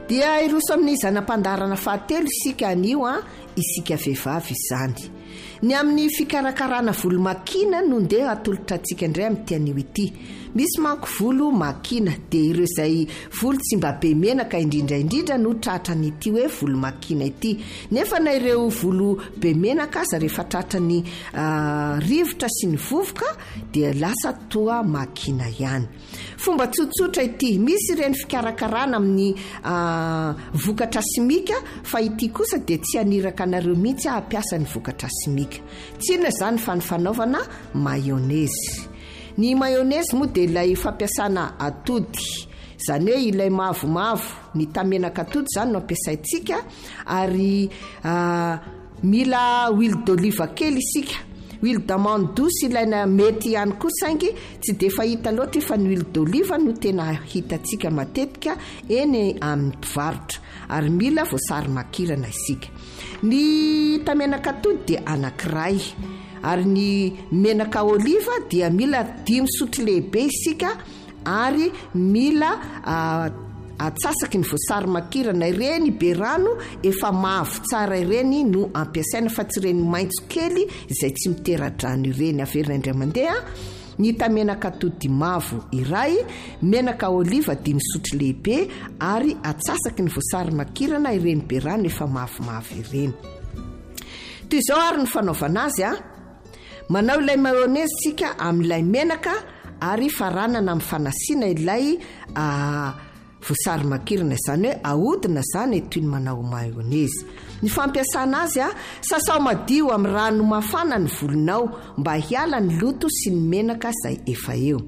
dia iroso amin'ny zanam-pandarana fahatelo isika anio isika vehivavy izany. Ny amin'ny fikarakarana volo makina no ndeha atolotra antsika indray amin'ity anio ity. Misy manko volo makina dia ireo izay volo tsy mba be menaka indrindra no tratra n'ity hoe volo makina ity. Nefa na ireo volo be menaka aza rehefa tratra ny rivotra sy ny vovoka dia lasa toa makina ihany. Fomba tsotsotra ity, misy ireny fikarakarana amin'ny vokatra simika, fa ity kosa dia tsy aniraka anareo mihitsy hampiasa ny vokatra simika. Tsy inona izany fa ny fanaovana mayonnaise. Ny mayonnaise moa dia ilay fampiasana atody, izany hoe ilay mavomavo, ny tamenaka atody izany no ampiasaintsika, ary mila huile d'olive kely isika. Huile d'amande douce ilaina mety ihany koa saingy tsy dia fahita loatra fa ny huile d'olive no tena hitantsika matetika eny amin'ny mpivarotra, ary mila voasary makirana isika. Ny tamenaka atody dia anankiray, ary ny menaka oliva dia mila 5 sotro lehibe isika, ary mila atsasaky ny voasary makirana ireny be rano efa mavo tsara ireny no ampiasaina, fa tsy ireny maitso kely izay tsy mitera-drano ireny. Averina indray mandeha ny tamenaka atody mavo iray, menaka oliva 5 sotro lehibe, ary atsasaky ny voasary makirana ireny be rano efa mavomavo ireny. Toy izao ary ny fanaovana azy manao ilay mayonnaise sika amin'ilay menaka, ary faranana amin'ny fanasiana ilay voasary makirana, izany hoe ahodina zany toy ny manao mayonnaise. Ny fampiasana azy sasao madio amin'ny rano mafana ny volonao mba hiala ny loto sy ny menaka izay efa eo.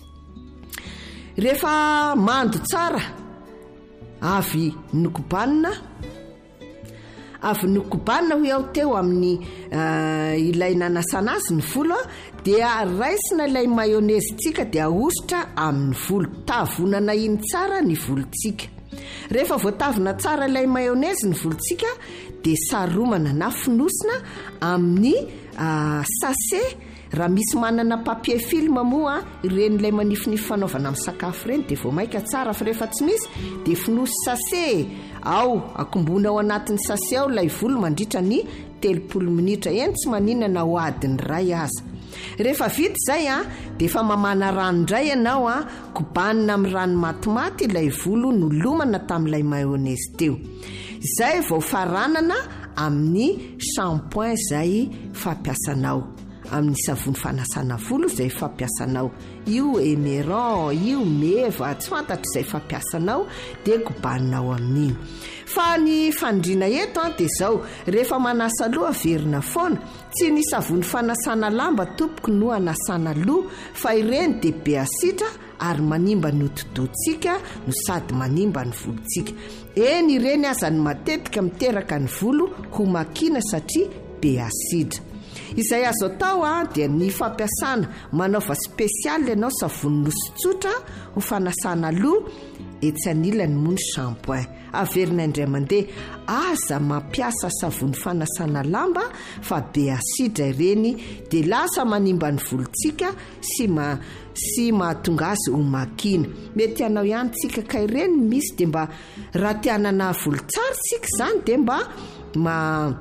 Rehefa mando tsara, avy nokobanina ho eo teo amin'ny ilay nanasana azy ny volo, dia raisina ilay mayonnaise tsika dia ahosotra amin'ny volo, tavonana iny tsara ny volontsika. Rehefa voatavina tsara ilay mayonnaise ny volontsika dia saromana na finosina amin'ny sachet. Raha misy manana papier film moa ireny ilay manifinify fanaovana amin'ny sakafo ireny dia vao maika tsara, fa rehefa tsy misy dia finosy sachet ao, akombona ao anatin'ny sachet ao ilay volo mandritra ny 30 minitra, eny tsy maninana ho adiny ray aza. Rehefa vita izay dia efa mamana rano indray ianao kobanina amin'ny rano matimaty ilay volo nolomana tamin'ilay mayonnaise teo. Izay vao faranana amin'ny shampoing izay fampiasanao, amin'ny savony fanasana volo izay fampiasanao, io Emeron, io Meva, tsy fantatro izay fampiasanao, dia kobaninao amin'iny. Fa ny fandrina eto dia izao, rehefa manasa loha averina foana, tsy ny savony fanasana lamba tompoko no anasana loha, fa ireny dia be asitra ary manimba ny hodi-dohantsika no sady manimba ny volontsika. Eny ireny aza ny matetika miteraka ny volo ho makina satria be asitra. Izay azo atao dia ny fampiasana manaova spesialy ianao savony nosotsotra ho fanasana loha, etsy anilany moa ny shampoing. Averina indray mandeha aza mampiasa savony fanasana lamba fa be asidra ireny dia lasa manimba ny volontsika sy mahatonga azy ho makina. Mety anao ihany tsika ka ireny misy, dia mba raha tianana volo tsara tsika izany dia mba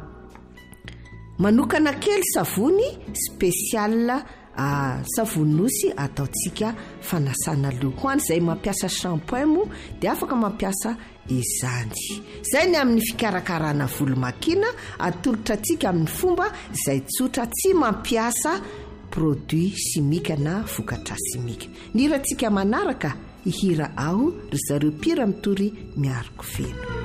manokana kely savony spesial, savony nosy ataotsika fanasana loha. Ho an'izay mampiasa shampoing moa dia afaka mampiasa izany. Izay ny amin'ny fikarakarana volo makina, atolotra antsika amin'ny fomba izay tsotra, tsy mampiasa produit simika na vokatra simika. Ny hirantsika manaraka ihira ao ry zareo mpira mitory miaroko feno.